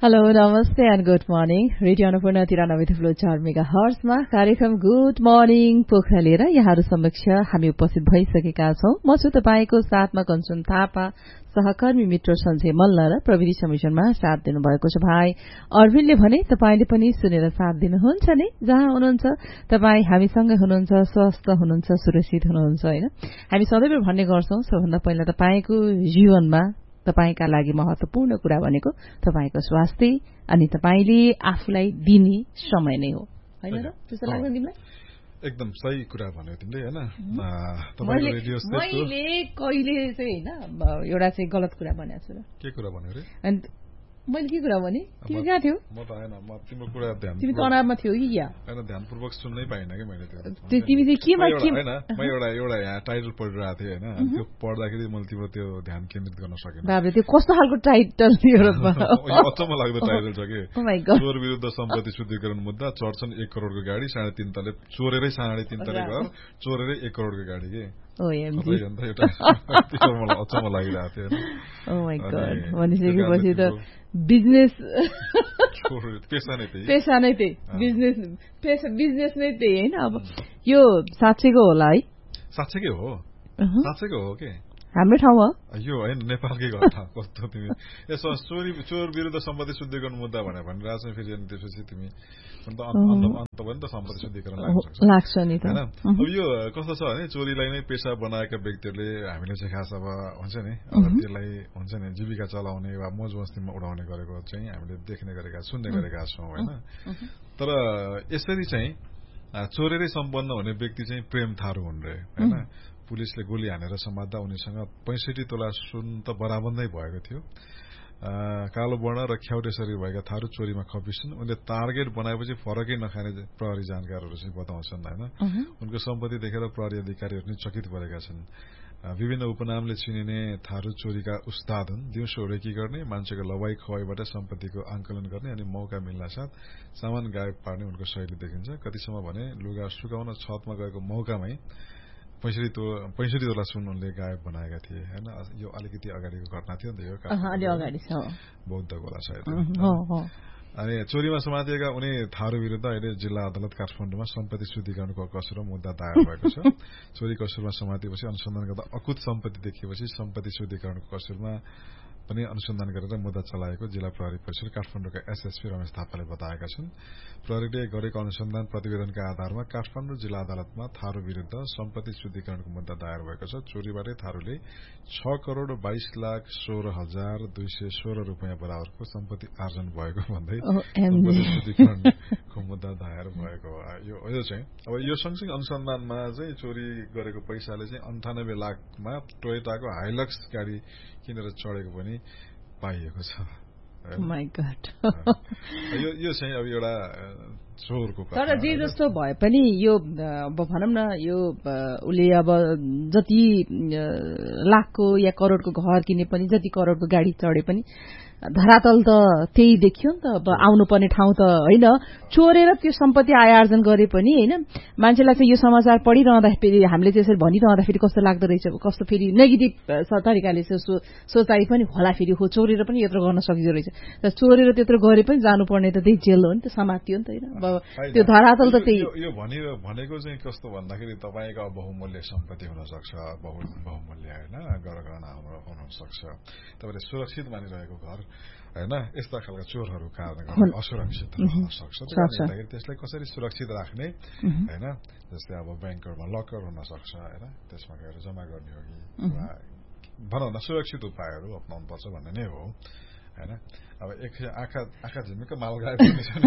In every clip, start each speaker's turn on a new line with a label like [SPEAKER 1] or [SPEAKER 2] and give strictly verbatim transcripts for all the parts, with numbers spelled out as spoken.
[SPEAKER 1] Hello नमस्ते and good morning radio Annapurna तिरानब्बे थुप्रो चार मेगा हर्समा कार्यक्रम गुड मर्निङ पोखरा लिएर यहाँहरू समक्ष हामी उपस्थित भइसकेका छौं। म छु तपाईको साथमा कञ्चन थापा, सहकर्मी मित्र सञ्जय मल्ल र प्रविधि संयोजनमा साथ दिनुभएको छ भाइ अरविन्दले भने तपाईले पनि सुनेर साथ दिनुहुन्छ नि। जहाँ हुनुहुन्छ तपाई हामीसँगै हुनुहुन्छ, स्वस्थ हुनुहुन्छ, सुरक्षित हुनुहुन्छ हैन। हामी सधैँ भन्ने गर्छौं सबभन्दा पहिला तपाईको जीवनमा तपाईका लागि महत्वपूर्ण कुरा भनेको तपाईको स्वास्थ्य अनि तपाईले आफूलाई दिने समय नै हो हैन र? त्यस्तो लाग्दैन तिमीलाई?
[SPEAKER 2] एकदम सही कुरा भन्यो तिमीले हैन। तपाईको रेडियो स्टेशनको
[SPEAKER 1] मैले कहिले चाहिँ हैन एउटा चाहिँ गलत कुरा भनेको छु र।
[SPEAKER 2] के कुरा भन्यो रे?
[SPEAKER 1] अनि मैले के कुरा भने? तिमी कहाँ थियौ?
[SPEAKER 2] म त हैन, म तिम्रो कुरा ध्यान
[SPEAKER 1] तिमी तनावमा थियौ कि या?
[SPEAKER 2] हैन, ध्यानपूर्वक सुन्नै पाइन के मैले त्यो।
[SPEAKER 1] त्यो तिमी चाहिँ केमा के
[SPEAKER 2] हैन, म एउटा एउटा यहाँ टाइटल पढिरहेको थिएँ हैन। त्यो पढ्दाखेरि मैले तिम्रो त्यो ध्यान केन्द्रित गर्न सकेन।
[SPEAKER 1] बाबले त्यो कस्तो खालको टाइटल थियो र?
[SPEAKER 2] अचम्म लाग्दो टाइटल छ के।
[SPEAKER 1] Oh my God.
[SPEAKER 2] चोर विरुद्ध सम्पत्ति शुद्धिकरण मुद्दा, चढ्छन् एक करोडको गाडी, साढे तीन तले चोरेरै साढे तीन तले घर, चोरेरै एक करोडको गाडी के।
[SPEAKER 1] ओएमजी
[SPEAKER 2] एउटा मलाई अचम्म लागिरहेको थियो हैन।
[SPEAKER 1] Oh my God. भनिसकेपछि त बिजनेस
[SPEAKER 2] पेसा नै त्यही
[SPEAKER 1] पेसा नै त्यही बिजनेस पेसा बिजनेस नै त्यही हैन। अब यो साँच्चैको होला है?
[SPEAKER 2] साँच्चैकै हो, साँच्चैको हो के
[SPEAKER 1] हाम्रो ठाउँमा
[SPEAKER 2] यो होइन, नेपालकै घटना। कस्तो तिमी यसो चोरी चोर विरुद्ध सम्पत्ति शुद्धिकरण मुद्दा भनेर भनिरहेको छ, फेरि अनि त्यसपछि तिमी अन्त अन्त पनि त सम्पत्ति शुद्धिकरण
[SPEAKER 1] लाग्छ नि त
[SPEAKER 2] हैन। अब यो कस्तो छ भने चोरीलाई नै पेसा बनाएका व्यक्तिहरूले हामीले चाहिँ खास अब हुन्छ नि, अब त्यसलाई हुन्छ नि जीविका चलाउने वा मोज मस्तीमा उडाउने गरेको चाहिँ हामीले देख्ने गरेका सुन्ने गरेका छौँ हैन। तर यसरी चाहिँ चोरेरै सम्पन्न हुने व्यक्ति चाहिँ प्रेम थारू हुन् रे हैन। पुलिसले गोली हानेर समात्दा उनीसँग पैंसठी तोला सुन त बराबन्दै भएको थियो। कालो वर्ण र ख्याउटे शरीर भएका थारू चोरीमा खपिन्छन्। उनले टार्गेट बनाएपछि फरकै नखाने प्रहरी जानकारहरू चाहिँ बताउँछन् हैन। उनको सम्पत्ति देखेर प्रहरी अधिकारीहरू पनि चकित भएका छन्। विभिन्न उपनामले चिनिने थारू चोरीका उस्ताद हुन्। दिउँसो रेकी गर्ने, मान्छेको लवाई खवाईबाट सम्पत्तिको आंकलन गर्ने अनि मौका मिल्न साथ सामान गायब पार्ने उनको शैली देखिन्छ। कतिसम्म भने लुगा सुकाउन छतमा गएको मौकामै पैंसठी पैंसठी तोला सुन उनले गायब बनाएका थिए हैन। यो अलिकति अगाडिको घटना थियो नि त, यो
[SPEAKER 1] अलि अगाडि छ
[SPEAKER 2] बौद्धको होला सायद। अनि चोरीमा समातिएका उनी थारू विरुद्ध अहिले जिल्ला अदालत काठमाडौँमा सम्पत्ति शुद्धिकरणको कसुरमा मुद्दा दायर भएको छ। चोरी कसुरमा समातिएपछि अनुसन्धान गर्दा अकुत सम्पत्ति देखिएपछि सम्पत्ति शुद्धिकरणको कसुरमा पनि अनुसन्धान गरेर मुद्दा चलाएको जिल्ला प्रहरी परिषद काठमाडौँका एसएसपी रमेश थापाले बताएका छन्। प्रहरीले गरेको अनुसन्धान प्रतिवेदनका आधारमा काठमाडौँ जिल्ला अदालतमा थारू विरुद्ध सम्पत्ति शुद्धिकरणको मुद्दा दायर भएको छ। चोरीबाटै थारूले छ करोड़ बाइस लाख सोह्र हजार दुई सय सोह्र रूपियाँ बराबरको सम्पत्ति आर्जन भएको भन्दै सम्पत्ति शुद्धिकरणको मुद्दा दायर भएको यो यो चाहिँ अब यो सँगसँगै अनुसन्धानमा चाहिँ चोरी गरेको पैसाले चाहिँ अन्ठानब्बे लाखमा टोयोटाको हाइलक्स गाडी किनेर चढेको पनि पाइएको छ।
[SPEAKER 1] My God.
[SPEAKER 2] यो यो चाहिँ अब एउटा चोरको कुरा।
[SPEAKER 1] तर जे जस्तो भए पनि यो अब भनौँ न यो उसले अब जति लाखको या करोडको घर किने पनि जति करोडको गाडी चढे पनि धरातल त त्यही देखियो नि त। अब आउनुपर्ने ठाउँ त होइन, चोरेर त्यो सम्पत्ति आय आर्जन गरे पनि होइन। मान्छेलाई चाहिँ यो समाचार पढिरहँदाखेरि हामीले त्यसरी भनिरहँदाखेरि कस्तो लाग्दो रहेछ, कस्तो फेरि नेगेटिभ तरिकाले सोचाइ पनि होला, फेरि हो चोरेर पनि यत्रो गर्न सकिँदो रहेछ। तर चोरेर त्यत्रो गरे पनि जानुपर्ने त त्यही जेल हो नि त, समातियो नि त होइन। अब त्यो धरातल त त्यही।
[SPEAKER 2] यो भनेको चाहिँ कस्तो भन्दाखेरि तपाईँको बहुमूल्य सम्पत्ति हुन सक्छ, बहुमूल्य होइन, गरगहना हुन सक्छ, तपाईँले सुरक्षित मानिरहेको घर हैन, यस्ता खालका चोरहरू कारण असुरक्षित हुन सक्छ। त्यसले त्यसलाई कसरी सुरक्षित राख्ने हैन, जस्तै अब ब्याङ्करमा लकर हुन सक्छ हैन, त्यसमा गएर जम्मा गर्ने हो कि भनौँ न सुरक्षित उपायहरू अप्नाउनु पर्छ भन्ने नै हो हैन। अब एक आँखा आँखा झिमिक्क माल गायब हुने छ नि,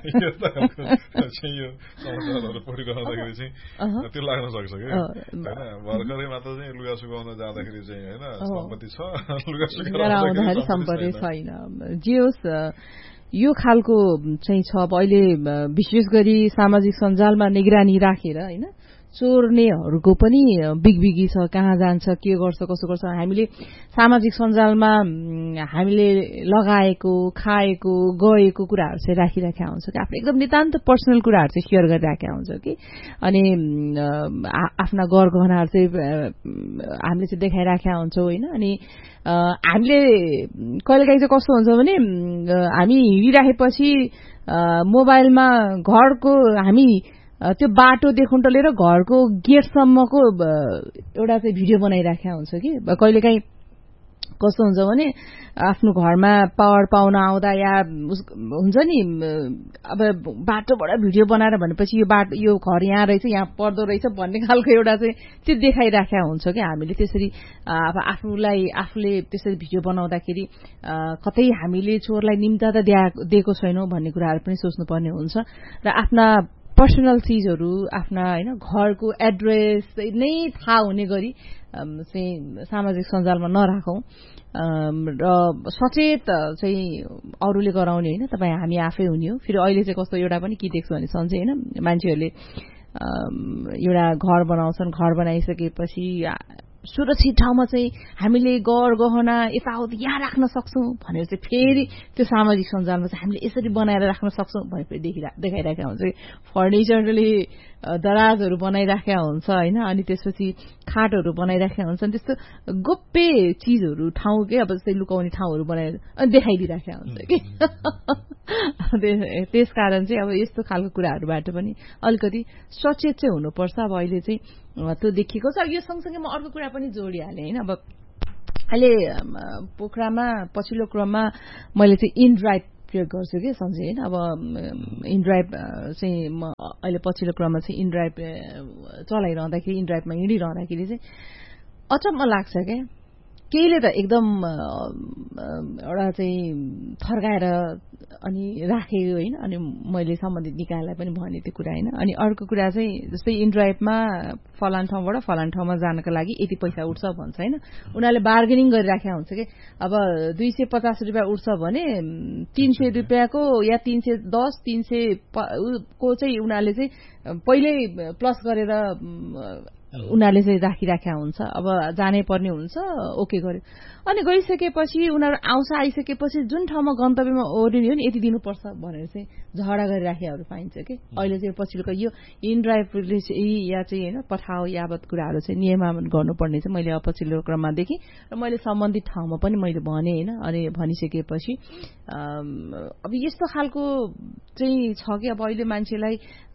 [SPEAKER 2] यो समाचारहरू पढिरहँदाखेरि चाहिँ त्यो लाग्न सक्छ कि हैन। भर्खरै मात्र चाहिँ लुगा सुकाउन जाँदाखेरि चाहिँ हैन सम्पत्ति छ, लुगा सुकाउँदाखेरि
[SPEAKER 1] सम्पत्ति छैन। जे होस् यो खालको चाहिँ छ। अब अहिले विशेष गरी सामाजिक सञ्जालमा निगरानी राखेर हैन चोर्नेहरूको पनि बिगबिगी छ, कहाँ जान्छ, के गर्छ, कसो गर्छ। हामीले सामाजिक सञ्जालमा हामीले लगाएको, खाएको, गएको कुराहरू चाहिँ राखिराखेका हुन्छ कि आफ्नो एकदम नितान्त पर्सनल कुराहरू चाहिँ सेयर गरिराखेका हुन्छ कि अनि आफ्ना गरगहनाहरू चाहिँ हामीले चाहिँ देखाइराखेका हुन्छौँ होइन। अनि हामीले कहिलेकाहीँ चाहिँ कस्तो हुन्छ भने हामी हिँडिराखेपछि मोबाइलमा घरको हामी त्यो बाटो देखुन्ट लिएर घरको गेटसम्मको एउटा चाहिँ भिडियो बनाइराखेका हुन्छ कि कहिलेकाहीँ कस्तो हुन्छ भने आफ्नो घरमा पावर पाउन आउँदा या हुन्छ नि अब बाटोबाट भिडियो बनाएर भनेपछि यो बाटो यो घर यहाँ रहेछ, यहाँ पर्दो रहेछ भन्ने खालको एउटा चाहिँ त्यो देखाइराखेका हुन्छ कि हामीले त्यसरी अब आफूलाई आफूले त्यसरी भिडियो बनाउँदाखेरि कतै हामीले चोरलाई निम्ता त दिएको छैनौँ भन्ने कुराहरू पनि सोच्नुपर्ने हुन्छ र आफ्ना पर्सनल चिजहरू आफ्ना होइन घरको एड्रेस नै थाहा हुने गरी चाहिँ सामाजिक सञ्जालमा नराखौँ र सचेत चाहिँ अरूले गराउने होइन, तपाईँ हामी आफै हुने हो। फेरि अहिले चाहिँ कस्तो एउटा पनि के देख्छु भने सन्चै होइन, मान्छेहरूले एउटा घर बनाउँछन्, घर बनाइसकेपछि सुरक्षित ठाउँमा चाहिँ हामीले गर गहना यताउति यहाँ राख्न सक्छौँ भनेर चाहिँ फेरि त्यो सामाजिक सञ्जालमा चाहिँ हामीले यसरी बनाएर राख्न सक्छौँ भनेर फेरि देखिरा देखाइराखेका हुन्छ। फर्निचरले दराजहरू बनाइराखेका हुन्छ होइन, अनि त्यसपछि खाटहरू बनाइराखेका हुन्छन्, त्यस्तो गोप्य चिजहरू ठाउँ के अब जस्तै लुकाउने ठाउँहरू बनाएर अनि देखाइदिइराखेका हुन्छ कि त्यस कारण चाहिँ अब यस्तो खालको कुराहरूबाट पनि अलिकति सचेत चाहिँ हुनुपर्छ। अब अहिले चाहिँ त्यो देखिएको छ। यो सँगसँगै म अर्को कुरा पनि जोडिहालेँ होइन। अब अहिले पोखरामा पछिल्लो क्रममा मैले चाहिँ इन ड्राइभ प्रयोग गर्छु कि सन्चै होइन। अब इन ड्राइभ चाहिँ म अहिले पछिल्लो क्रममा चाहिँ इन ड्राइभ चलाइरहँदाखेरि इन ड्राइभमा हिँडिरहँदाखेरि चाहिँ अचम्म लाग्छ क्या, केहीले त एकदम एउटा चाहिँ थर्काएर अनि राखेको होइन। अनि मैले सम्बन्धित निकायलाई पनि भने त्यो कुरा होइन। अनि अर्को कुरा चाहिँ जस्तै इन ड्राइभमा फलान ठाउँबाट फलान ठाउँमा जानको लागि यति पैसा उठ्छ भन्छ होइन, उनीहरूले बार्गेनिङ गरिराखेका हुन्छ कि अब दुई सय पचास रुपियाँ उठ्छ भने तीन सय रुपियाँको या तीन सय दस तीन सय को चाहिँ उनीहरूले चाहिँ पहिल्यै प्लस गरेर उनीहरूले चाहिँ राखिराखेका हुन्छ। अब जानै पर्ने हुन्छ, ओके गर्यो। अनि गइसकेपछि उनीहरू आउँछ, आइसकेपछि जुन ठाउँमा गन्तव्यमा ओर्लिने हो नि यति दिनुपर्छ भनेर चाहिँ झगडा गरिराखेकाहरू पाइन्छ कि अहिले चाहिँ पछिल्लोको यो इन ड्राइभले चाहिँ या चाहिँ होइन पठाओ यावत कुराहरू चाहिँ नियमन गर्नुपर्ने चाहिँ मैले अब पछिल्लो क्रममा देखेँ र मैले सम्बन्धित ठाउँमा पनि मैले भने होइन। अनि भनिसकेपछि अब यस्तो खालको चाहिँ छ कि अब अहिले मान्छेलाई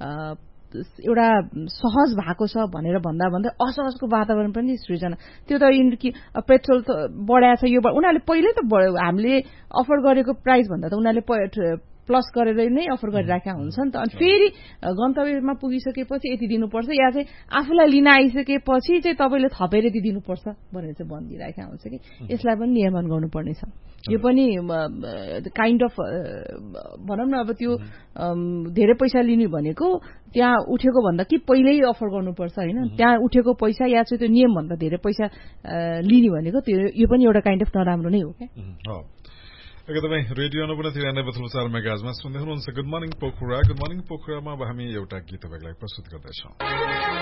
[SPEAKER 1] एउटा सहज भएको छ भनेर भन्दा भन्दै असहजको वातावरण पनि सृजना। त्यो त कि पेट्रोल त बढाएको छ, यो उनीहरूले पहिल्यै त हामीले अफर गरेको प्राइस भन्दा त उनीहरूले प्लस गरेर नै अफर गरिराखेका हुन्छ नि त। अनि फेरि गन्तव्यमा पुगिसकेपछि यति दिनुपर्छ या चाहिँ आफूलाई लिन आइसकेपछि चाहिँ तपाईँले थपेर यति दिनुपर्छ भनेर चाहिँ भनिदिइराखेका हुन्छ कि यसलाई पनि नियमन गर्नुपर्ने छ। यो पनि काइन्ड अफ भनौँ न अब त्यो धेरै पैसा लिने भनेको त्यहाँ उठेको भन्दा कि पहिल्यै अफर गर्नुपर्छ होइन, त्यहाँ उठेको पैसा या चाहिँ त्यो नियमभन्दा धेरै पैसा लिने भनेको त्यो यो पनि एउटा काइन्ड अफ नराम्रो नै हो क्या।
[SPEAKER 2] तपाईँ रेडियो अन्नपूर्ण तिरानब्बे दशमलव चार मेगाहर्जमा सुन्दै हुनुहुन्छ good morning Pokhara. Good morning पोखरामा अब हामी एउटा गीत तपाईँलाई प्रस्तुत गर्दैछौँ।